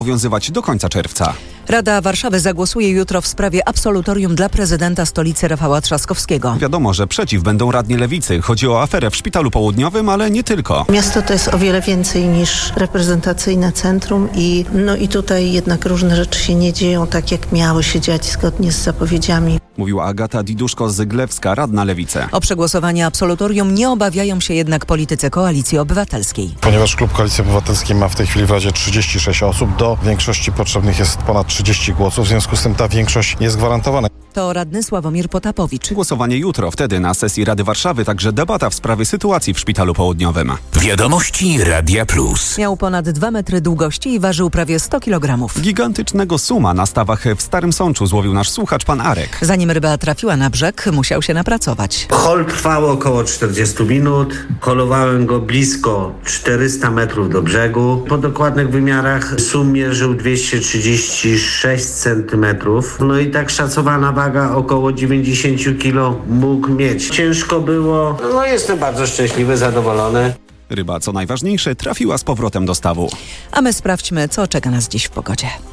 obowiązywać do końca czerwca. Rada Warszawy zagłosuje jutro w sprawie absolutorium dla prezydenta stolicy Rafała Trzaskowskiego. Wiadomo, że przeciw będą radni Lewicy. Chodzi o aferę w Szpitalu Południowym, ale nie tylko. Miasto to jest o wiele więcej niż reprezentacyjne centrum i tutaj jednak różne rzeczy się nie dzieją tak, jak miały się dziać zgodnie z zapowiedziami. Mówiła Agata Diduszko-Zyglewska, radna Lewicy. O przegłosowanie absolutorium nie obawiają się jednak politycy Koalicji Obywatelskiej. Ponieważ klub Koalicji Obywatelskiej ma w tej chwili w Radzie 36 osób, do większości potrzebnych jest ponad 30 głosów, w związku z tym ta większość jest gwarantowana. To radny Sławomir Potapowicz. Głosowanie jutro, wtedy na sesji Rady Warszawy także debata w sprawie sytuacji w Szpitalu Południowym. Wiadomości Radia Plus. Miał ponad 2 metry długości i ważył prawie 100 kg. Gigantycznego suma na stawach w Starym Sączu złowił nasz słuchacz pan Arek. Zanim ryba trafiła na brzeg, musiał się napracować. Hol trwał około 40 minut. Holowałem go blisko 400 metrów do brzegu. Po dokładnych wymiarach sum mierzył 236 cm. No i tak szacowana waga około 90 kg mógł mieć. Ciężko było. No jestem bardzo szczęśliwy, zadowolony. Ryba, co najważniejsze, trafiła z powrotem do stawu. A my sprawdźmy, co czeka nas dziś w pogodzie.